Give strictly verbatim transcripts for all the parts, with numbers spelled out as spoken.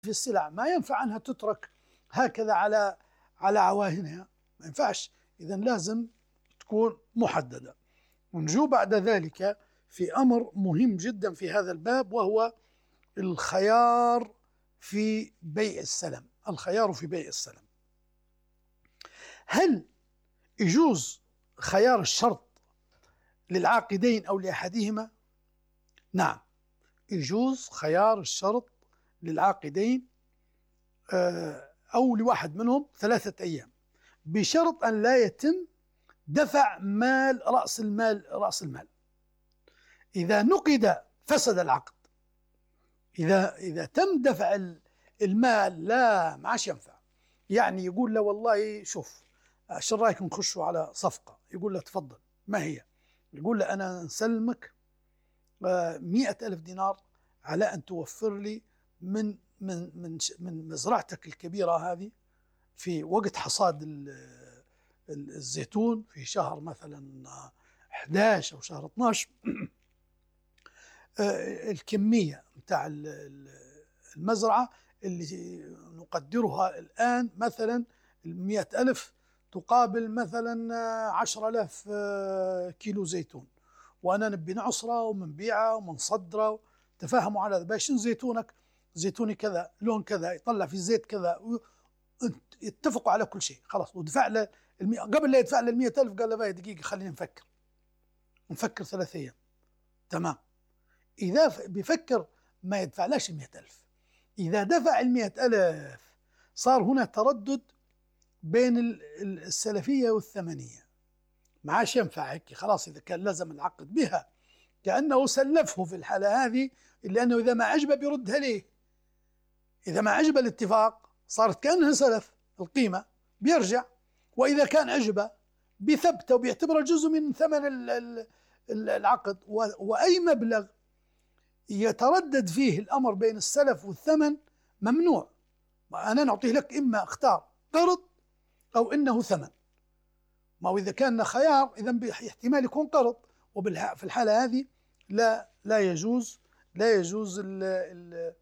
في السلع ما ينفع أنها تترك هكذا على على عواهنها، ما ينفعش، إذا لازم تكون محددة. ونجو بعد ذلك في أمر مهم جدا في هذا الباب، وهو الخيار في بيع السلم. الخيار في بيع السلم، هل يجوز خيار الشرط للعاقدين أو لأحدهما؟ نعم، يجوز خيار الشرط للعاقدين أو لواحد منهم ثلاثة أيام، بشرط أن لا يتم دفع مال رأس المال رأس المال. إذا نقد فسد العقد. إذا إذا تم دفع المال لا ما عادش ينفع. يعني يقول له والله شوف شو رأيك نخشوا على صفقة؟ يقول له تفضل، ما هي؟ يقول له أنا نسلمك مئة ألف دينار على أن توفر لي من من من من مزرعتك الكبيرة هذه في وقت حصاد الزيتون في شهر مثلا أحد عشر أو شهر اثني عشر الكمية متاع المزرعة اللي نقدرها الآن مثلا المئة ألف تقابل مثلا عشرة آلاف كيلو زيتون، وأنا نبي نعصره ومنبيعه ومنصدره. تفاهموا على هذا باش زيتونك زيتوني كذا لون كذا يطلع في الزيت كذا، يتفقوا على كل شيء خلاص. ودفع له المئة قبل لا يدفع له المئة ألف قال له باي دقيقة خلينا نفكر نفكر ثلاث أيام. تمام. إذا بيفكر ما يدفعلاش المئة ألف. إذا دفع المئة ألف صار هنا تردد بين السلفية والثمنية، ما عادش ينفع هيك خلاص. إذا كان لازم العقد بها كأنه سلفه في الحالة هذه، لأنه إذا ما عجبه بيردها ليه. إذا ما عجبه الاتفاق صارت كأنها سلف القيمة بيرجع، وإذا كان عجبه بثبته وبيعتبره جزء من ثمن العقد. وأي مبلغ يتردد فيه الأمر بين السلف والثمن ممنوع. أنا نعطيه لك إما اختار قرض أو إنه ثمن. ما هو إذا كان خيار إذا احتمال يكون قرض، وفي الحالة هذه لا لا يجوز لا يجوز ال ال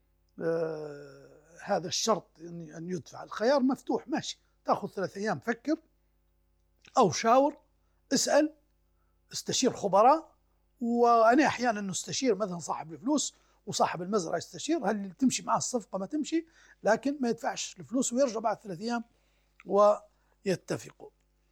آه هذا الشرط أن يدفع. الخيار مفتوح ماشي، تأخذ ثلاث أيام فكر أو شاور، اسأل، استشير خبراء. وأنا أحيانا نستشير مثلا صاحب الفلوس وصاحب المزرعة يستشير هل تمشي معه الصفقة ما تمشي، لكن ما يدفعش الفلوس ويرجع بعد ثلاث أيام ويتفقوا.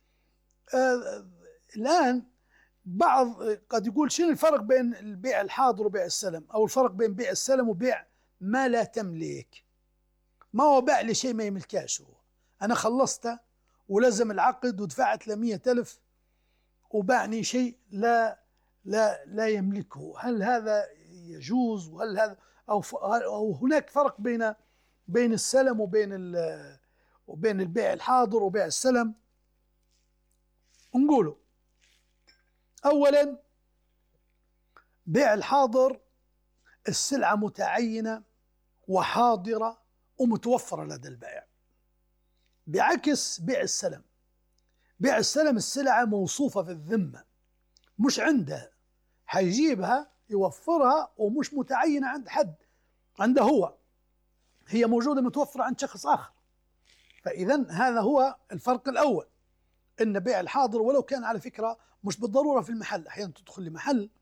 آه الآن بعض قد يقول شنو الفرق بين البيع الحاضر وبيع السلم، أو الفرق بين بيع السلم وبيع ما لا تملك. ما هو باع لي شيء ما يملكاش هو، أنا خلصته ولزم العقد ودفعت له مئة ألف وباعني شيء لا لا لا يملكه. هل هذا يجوز؟ وهل هذا أو, أو هناك فرق بين بين السلم وبين وبين البيع الحاضر وبيع السلم؟ نقوله أولا بيع الحاضر السلعة متعينة وحاضرة ومتوفرة لدى البائع، بعكس بيع السلم. بيع السلم السلعة موصوفة في الذمة مش عنده، حيجيبها يوفرها ومش متعينة عند حد، عنده هو، هي موجودة متوفرة عند شخص آخر. فإذا هذا هو الفرق الأول، إن بيع الحاضر ولو كان على فكرة مش بالضرورة في المحل. أحيانا تدخل لمحل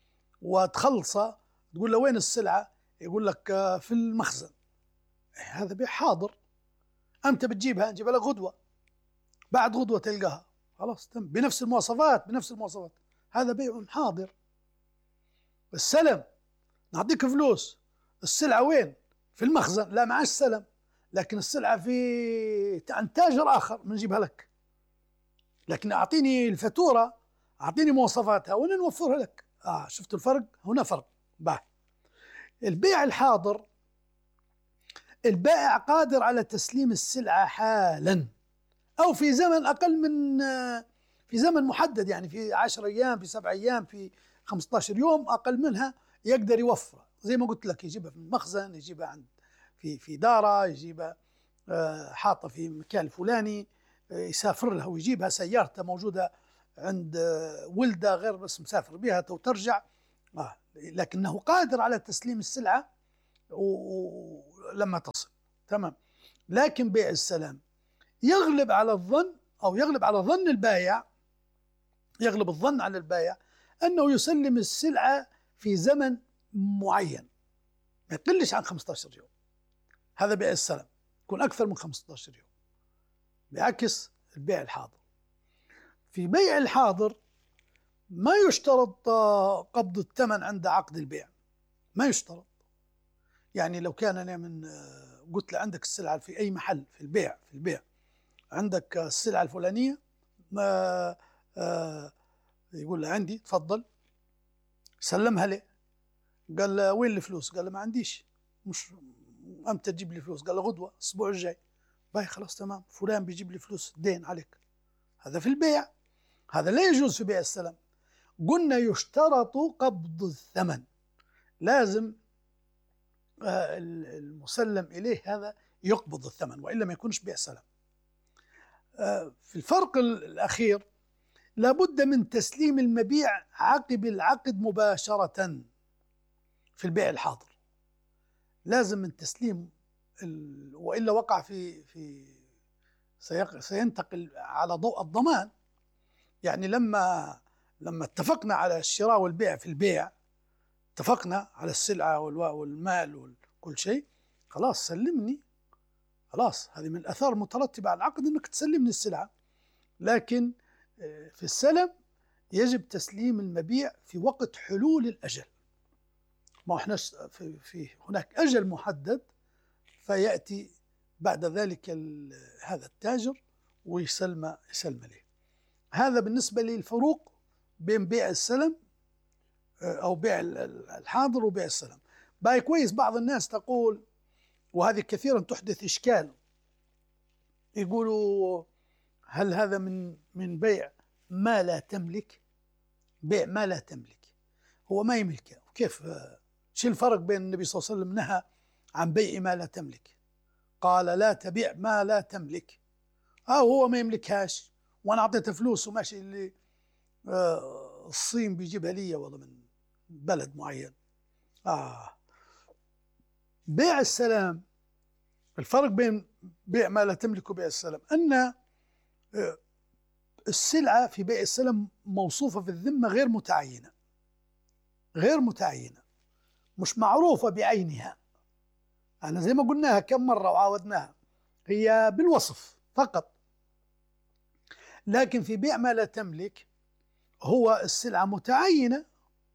وتخلصه تقول له وين السلعة، يقول لك في المخزن، هذا بيع حاضر. أنت بتجيبها نجيبها لك غدوة، بعد غدوة تلقاها خلاص تم بنفس المواصفات بنفس المواصفات، هذا بيع حاضر. السلم نعطيك فلوس، السلعة وين؟ في المخزن، لا معاش سلم، لكن السلعة في عند تاجر آخر بنجيبها لك، لكن أعطيني الفاتورة، أعطيني مواصفاتها وأنا نوفرها لك. آه شفت الفرق؟ هنا فرق. باه البيع الحاضر البائع قادر على تسليم السلعة حالا أو في زمن أقل من في زمن محدد، يعني في عشر أيام، في سبع أيام، في خمسة عشر يوم، أقل منها يقدر يوفر. زي ما قلت لك يجيبها في المخزن، يجيبها عند في في دارة، يجيبها حاطة في مكان الفلاني، يسافر لها ويجيبها، سيارته موجودة عند ولده غير بس مسافر بها وترجع. آه. لكنه قادر على تسليم السلعة لما تصل. تمام. لكن بيع السلام يغلب على الظن، أو يغلب على ظن البائع، يغلب الظن على البائع أنه يسلم السلعة في زمن معين ما يقلش عن خمسة عشر يوم. هذا بيع السلام، يكون أكثر من خمسة عشر يوم، بعكس البيع الحاضر. في بيع الحاضر ما يشترط قبض الثمن عند عقد البيع، ما يشترط. يعني لو كان أنا من قلت له عندك السلعة في أي محل في البيع في البيع عندك السلعة الفلانية، ما آه يقول له عندي، تفضل. سلمها لي، قال له وين الفلوس؟ قال له ما عنديش. مش أمتى تجيب لي فلوس؟ قال له غدوة، الأسبوع الجاي. باي خلاص تمام، فلان بيجيب لي فلوس، دين عليك. هذا في البيع، هذا لا يجوز في بيع السلام. قلنا يشترط قبض الثمن، لازم المسلم إليه هذا يقبض الثمن، وإلا ما يكونش بيع سلام. في الفرق الأخير لابد من تسليم المبيع عقب العقد مباشرة. في البيع الحاضر لازم من تسليم ال... وإلا وقع في في سيق... سينتقل على ضوء الضمان. يعني لما لما اتفقنا على الشراء والبيع في البيع، اتفقنا على السلعة والمال وكل شيء، خلاص سلمني، خلاص هذه من الآثار المترتبة على العقد أنك تسلمني السلعة. لكن في السلم يجب تسليم المبيع في وقت حلول الأجل. ما احنا في, في هناك أجل محدد، فيأتي بعد ذلك هذا التاجر ويسلم يسلم له. هذا بالنسبة للفروق بين بيع السلم أو بيع الحاضر وبيع السلم. باي كويس، بعض الناس تقول، وهذه كثيرا تحدث إشكال، يقولوا هل هذا من من بيع ما لا تملك؟ بيع ما لا تملك، هو ما يملكه، كيف؟ شو الفرق بين النبي صلى الله عليه وسلم نهى عن بيع ما لا تملك، قال لا تبيع ما لا تملك، أو هو ما يملكهاش وأنا أعطيته فلوس وماشي اللي آه الصين بيجيبها لي والله من بلد معين. آه بيع السلام، الفرق بين بيع ما لا تملك وبيع السلام أن السلعة في بيع السلم موصوفة في الذمة، غير متعينة، غير متعينة، مش معروفة بعينها. أنا زي ما قلناها كم مرة وعاودناها، هي بالوصف فقط. لكن في بيع ما لا تملك هو السلعة متعينة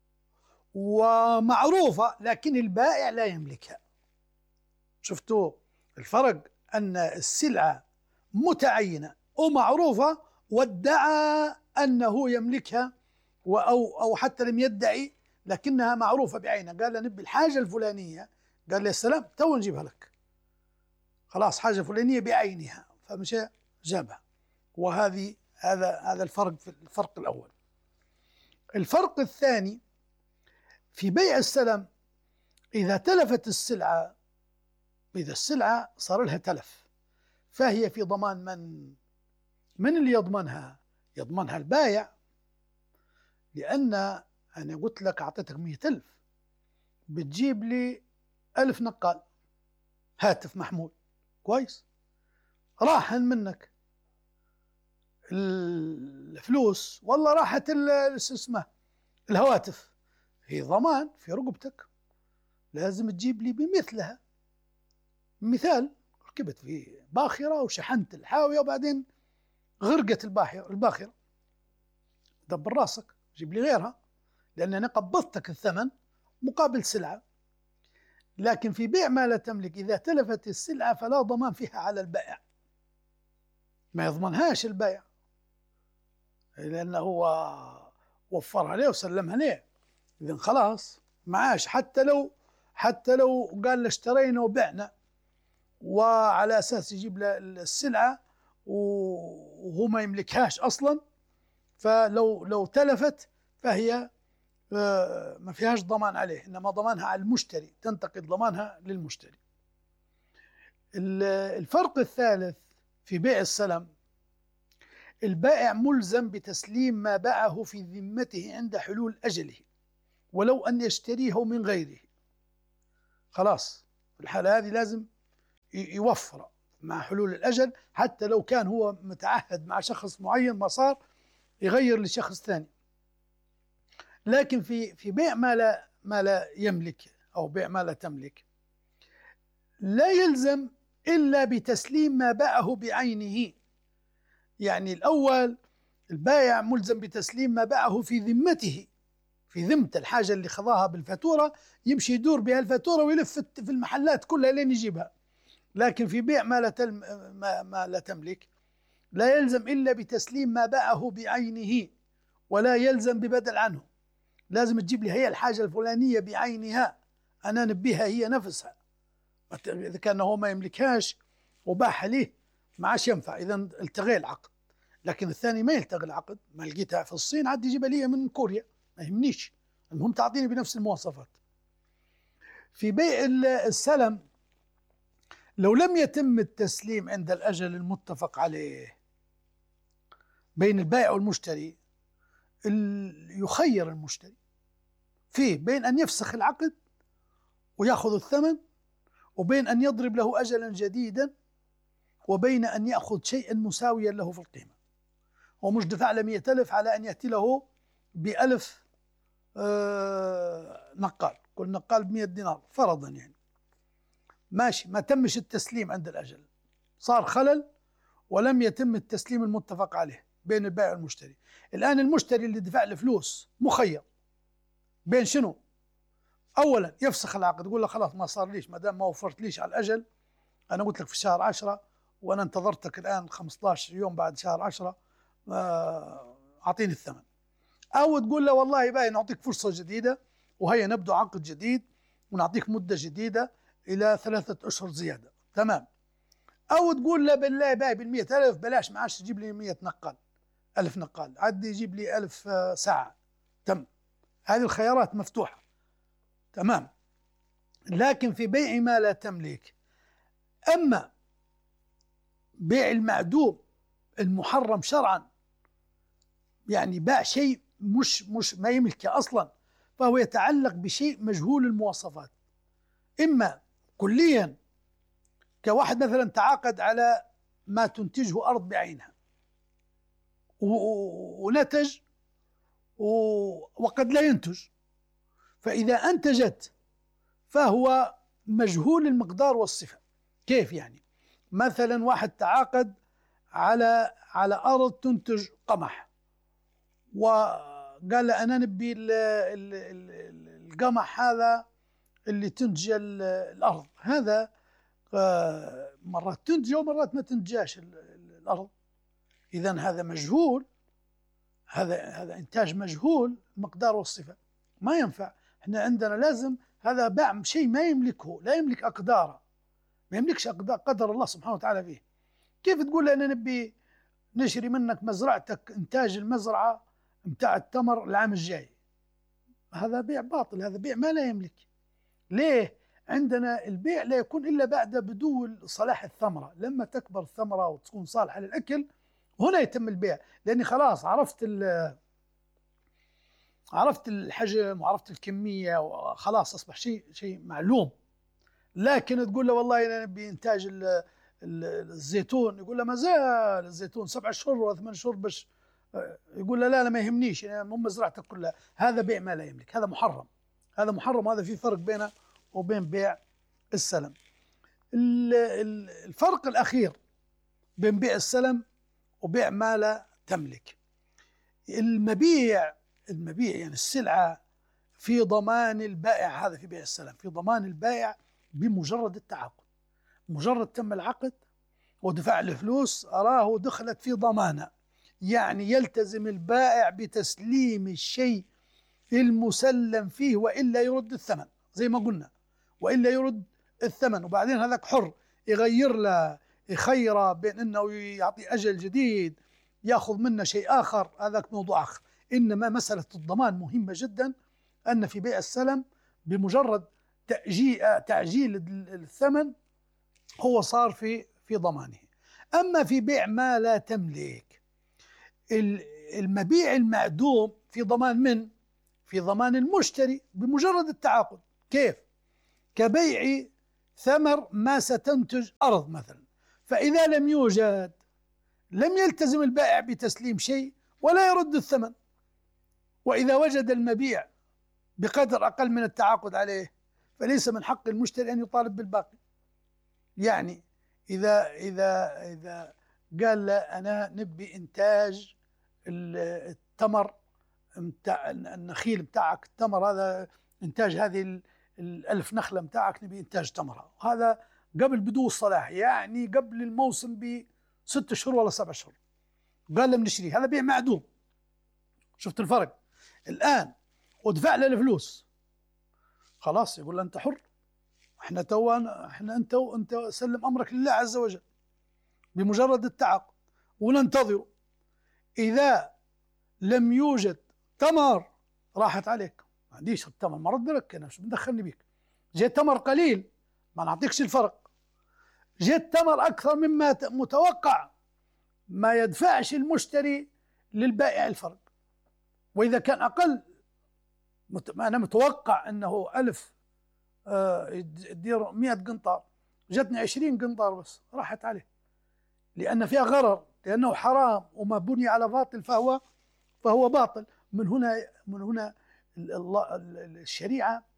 ومعروفة، لكن البائع لا يملكها. شفتوا الفرق؟ أن السلعة متعينة ومعروفة، وادعى أنه يملكها، أو أو حتى لم يدعي لكنها معروفة بعينها. قال له نبي الحاجة الفلانية، قال له السلام تو نجيبها لك، خلاص حاجة فلانية بعينها، فمشى جابها. وهذه هذا هذا الفرق في الفرق الأول. الفرق الثاني في بيع السلم، إذا تلفت السلعة، إذا السلعة صار لها تلف، فهي في ضمان من؟ من اللي يضمنها؟ يضمنها البائع، لأن أنا قلت لك أعطيتك مئة ألف، بتجيب لي ألف نقال هاتف محمول كويس، راحن منك الفلوس والله راحت اسمه الهواتف، هي ضمان في رقبتك، لازم تجيب لي بمثلها. مثال، ركبت في باخرة وشحنت الحاوية وبعدين غرقت الباخرة الباخرة دبر راسك، جيب لي غيرها، لأن أنا قبضتك الثمن مقابل سلعة. لكن في بيع ما لا تملك، إذا تلفت السلعة فلا ضمان فيها على البائع، ما يضمنهاش البائع، لأنه هو وفرها ليه وسلمها ليه، إذن خلاص معاش. حتى لو حتى لو قال اشترينا وبعنا، وعلى أساس يجيب له السلعة وهو ما يملكهاش أصلا، فلو لو تلفت فهي ما فيهاش ضمان عليه، إنما ضمانها على المشتري، تنتقل ضمانها للمشتري. الفرق الثالث في بيع السلم، البائع ملزم بتسليم ما باعه في ذمته عند حلول أجله، ولو أن يشتريه من غيره. خلاص في الحالة هذه لازم يوفر مع حلول الأجل، حتى لو كان هو متعهد مع شخص معين ما صار يغير لشخص ثاني. لكن في في بيع ما لا ما لا يملك أو بيع ما لا تملك لا يلزم إلا بتسليم ما باعه بعينه. يعني الأول البائع ملزم بتسليم ما باعه في ذمته، في ذمة الحاجة اللي خذاها بالفاتورة، يمشي يدور بها الفاتورة ويلف في المحلات كلها لين يجيبها. لكن في بيع ما لا, تلم ما, ما لا تملك لا يلزم إلا بتسليم ما باعه بعينه، ولا يلزم ببدل عنه. لازم تجيب لي هي الحاجة الفلانية بعينها، أنا نبيها هي نفسها. إذا كان هو ما يملكهاش وباعها ليه ما عادش ينفع، إذا التغي العقد. لكن الثاني ما يلتغي العقد، ما لقيتها في الصين عاد يجيبها لي من كوريا، ما يهمنيش، المهم تعطيني بنفس المواصفات. في بيع السلم لو لم يتم التسليم عند الأجل المتفق عليه بين البائع والمشتري، يخير المشتري فيه بين أن يفسخ العقد ويأخذ الثمن، وبين أن يضرب له أجلا جديدا، وبين أن يأخذ شيئا مساويا له في القيمة. هو مش دفع له مئة ألف على أن يأتي له بألف آه نقال، كل نقال بمئة دينار فرضا، يعني ماشي، ما تمش التسليم عند الأجل، صار خلل ولم يتم التسليم المتفق عليه بين البائع والمشتري. الآن المشتري اللي دفع له فلوس مخير بين شنو؟ أولا يفسخ العقد، يقول له خلاص ما صار ليش، ما دام ما وفرت ليش على الأجل، أنا قلت لك في شهر عشرة وأنا انتظرتك الآن خمسة عشر يوم بعد شهر عشرة، أعطيني الثمن. أو تقول له والله باي نعطيك فرصة جديدة وهيا نبدأ عقد جديد ونعطيك مدة جديدة إلى ثلاثة أشهر زيادة، تمام. أو تقول له بالله باي بالمئة ألف بلاش، ما عادش تجيب لي مئة نقال، ألف نقال، عاد يجيب لي ألف ساعة، تم. هذه الخيارات مفتوحة، تمام. لكن في بيع ما لا تملك، أما بيع المعدوم المحرم شرعا، يعني باع شيء مش مش ما يملكه أصلا، فهو يتعلق بشيء مجهول المواصفات، إما كليا كواحد مثلا تعاقد على ما تنتجه أرض بعينها ونتج وقد لا ينتج، فإذا أنتجت فهو مجهول المقدار والصفة. كيف يعني؟ مثلا واحد تعاقد على على أرض تنتج قمح، وقال له أنا نبي القمح هذا اللي تنتج الأرض، هذا مرات تنتج ومرات ما تنتجاش الأرض، إذن هذا مجهول، هذا هذا إنتاج مجهول المقدار والصفة، ما ينفع. احنا عندنا لازم هذا باع شيء ما يملكه، لا يملك أقداره، ما يملكش أقدار قدر الله سبحانه وتعالى فيه. كيف تقول لي أنا نبي نشري منك مزرعتك، إنتاج المزرعة متاع التمر العام الجاي؟ هذا بيع باطل، هذا بيع ما لا يملك. ليه؟ عندنا البيع لا يكون إلا بعد بدو صلاح الثمرة، لما تكبر الثمرة وتكون صالحة للأكل هنا يتم البيع، لأني خلاص عرفت عرفت الحجم وعرفت الكمية وخلاص أصبح شيء شيء معلوم. لكن تقول له والله أنا نبي إنتاج الزيتون، يقول له ما زال الزيتون سبع شهور ولا ثمان شهور باش، يقول له لا لا ما يهمنيش، يعني مو مزرعتك كلها. هذا بيع ما لا يملك، هذا محرم، هذا محرم، هذا في فرق بينه وبين بيع السلم. الفرق الأخير بين بيع السلم وبيع ما لا تملك، المبيع المبيع يعني السلعة في ضمان البائع، هذا في بيع السلم في ضمان البائع بمجرد التعاقد، مجرد تم العقد ودفع الفلوس أراه دخلت في ضمانه، يعني يلتزم البائع بتسليم الشيء المسلم فيه وإلا يرد الثمن زي ما قلنا، وإلا يرد الثمن، وبعدين هذاك حر يغير له، يخيره بين أنه يعطي أجل جديد يأخذ منه شيء آخر، هذاك موضوع آخر. إنما مسألة الضمان مهمة جدا، أن في بيع السلم بمجرد تأجيل تعجيل الثمن هو صار في في ضمانه. أما في بيع ما لا تملك، المبيع المعدوم في ضمان من؟ في ضمان المشتري بمجرد التعاقد. كيف؟ كبيع ثمر ما ستنتج أرض مثلا، فإذا لم يوجد لم يلتزم البائع بتسليم شيء ولا يرد الثمن، وإذا وجد المبيع بقدر أقل من التعاقد عليه فليس من حق المشتري أن يطالب بالباقي. يعني إذا إذا إذا قال لا أنا نبي إنتاج التمر متاع النخيل بتاعك، التمر هذا إنتاج هذه الألف نخلة بتاعك نبي إنتاج تمرة، هذا قبل بدو الصلاح، يعني قبل الموسم بست شهور ولا سبع شهور، قال لهم نشري، هذا بيع معدوم. شفت الفرق الآن؟ ودفع له الفلوس، خلاص يقول له أنت حر، احنا تو احنا انت وانت سلم امرك لله عز وجل بمجرد التعاقد وننتظره. اذا لم يوجد تمر راحت عليك، ما عنديش التمر ما رد لك، انا شو بدخلني بيك؟ جاء تمر قليل ما نعطيكش الفرق، جاء تمر اكثر مما متوقع ما يدفعش المشتري للبائع الفرق. واذا كان اقل انا متوقع انه ألف تدير مئة قنطار، جتني عشرين قنطار بس راحت عليه، لأن فيها غرر، لأنه حرام وما بني على باطل فهو فهو باطل. من هنا من هنا الشريعة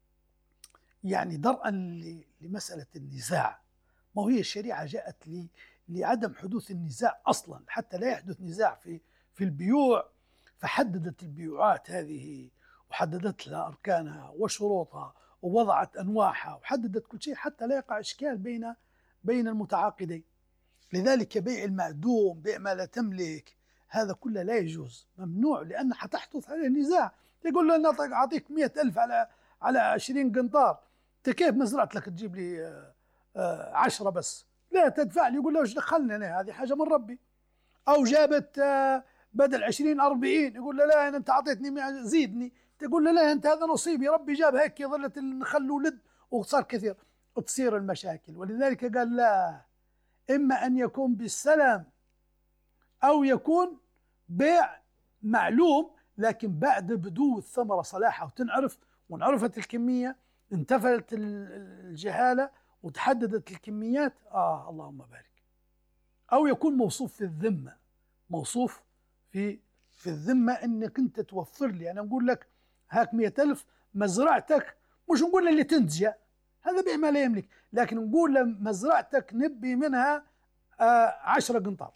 يعني درءا لمسألة النزاع، ما هي الشريعة جاءت لي لعدم حدوث النزاع أصلا، حتى لا يحدث نزاع في في البيوع، فحددت البيوعات هذه وحددت لها أركانها وشروطها ووضعت أنواعها وحددت كل شيء حتى لا يقع إشكال بين بين المتعاقدين. لذلك بيع المعدوم، بيع ما لا تملك، هذا كله لا يجوز، ممنوع، لأن حتحدث عليه نزاع. يقول له أنا أعطيك مئة ألف على على عشرين قنطار، أنت كيف مزرعت لك تجيب لي عشرة بس؟ لا تدفع لي. يقول له إيش دخلني أنا، هذه حاجة من ربي. أو جابت بدل عشرين أربعين، يقول له لا أنت أعطيتني زيدني، تقول له لا أنت هذا نصيبي، ربي جاب هيك ظلت النخل ولد وصار كثير، تصير المشاكل. ولذلك قال لا، إما أن يكون بالسلام أو يكون بيع معلوم، لكن بعد بدو الثمرة صلاحها وتنعرف، وانعرفت الكمية، انتفلت الجهالة وتحددت الكميات، آه اللهم بارك. أو يكون موصوف في الذمة، موصوف في في الذمة إنك أنت توفر لي، أنا نقول لك هاك مئة ألف مزرعتك، مش نقول اللي تنتج، هذا بيع ما لا يملك، لكن نقول له مزرعتك نبي منها آه عشرة قنطار،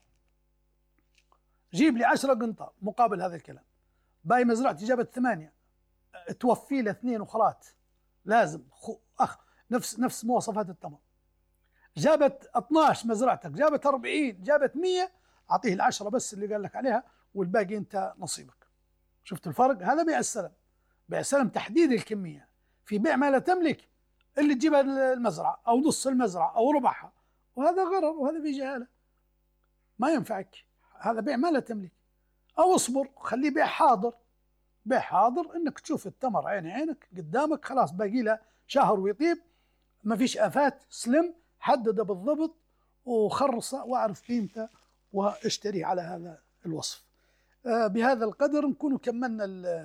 جيب لي عشرة قنطار مقابل هذا الكلام. باقي مزرعتي جابت ثمانية، توفي له اثنين وخلاص، لازم أخ نفس نفس مواصفات التمر. جابت اثناعش مزرعتك، جابت أربعين، جابت مئة، أعطيه العشرة بس اللي قال لك عليها والباقي أنت نصيبك. شفت الفرق؟ هذا بيع السلم. بيع السلم تحديد الكمية. في بيع ما لا تملك، اللي تجيبها المزرعة أو نص المزرعة أو ربعها، وهذا غرر وهذا بجهالة ما ينفعك، هذا بيع ما لا تملك. أو اصبر خليه بيع حاضر. بيع حاضر إنك تشوف التمر عين عينك قدامك، خلاص باقي له شهر ويطيب، ما فيش آفات، سلم حدده بالضبط وخرصه واعرف قيمته واشتريه على هذا الوصف. آه بهذا القدر نكون كملنا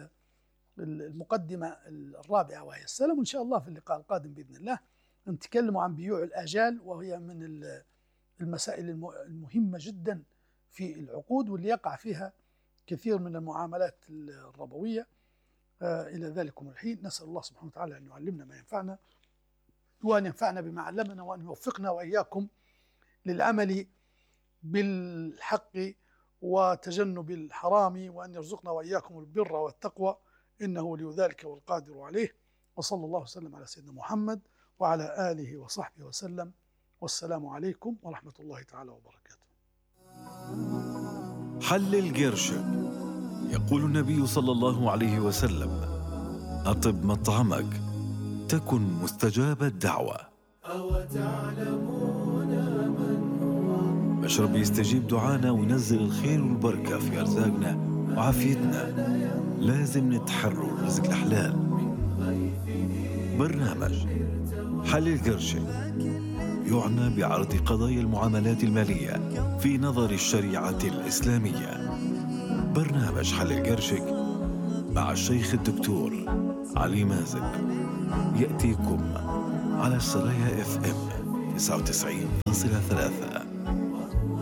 المقدمة الرابعة وهي السلم، وإن شاء الله في اللقاء القادم بإذن الله نتكلم عن بيوع الآجال، وهي من المسائل المهمة جدا في العقود واللي يقع فيها كثير من المعاملات الربوية. آه إلى ذلكم الحين نسأل الله سبحانه وتعالى أن يعلمنا ما ينفعنا، وأن ينفعنا بما علمنا، وأن يوفقنا وإياكم للعمل بالحق وتجنب الحرام، وأن يرزقنا وإياكم البر والتقوى، إنه ولي ذلك والقادر عليه. وصلى الله وسلم على سيدنا محمد وعلى آله وصحبه وسلم، والسلام عليكم ورحمة الله تعالى وبركاته. حلل قرشك. يقول النبي صلى الله عليه وسلم: أطب مطعمك تكن مستجاب الدعوة. مشرب يستجيب دعانا وينزل الخير والبركة في أرزاقنا وعافيتنا. لازم نتحرر رزق الحلال. برنامج حلل قرشك يعنى بعرض قضايا المعاملات المالية في نظر الشريعة الإسلامية. برنامج حلل قرشك مع الشيخ الدكتور علي مازن يأتيكم على السرايا اف ام تسعة وتسعين فاصلة ثلاثة.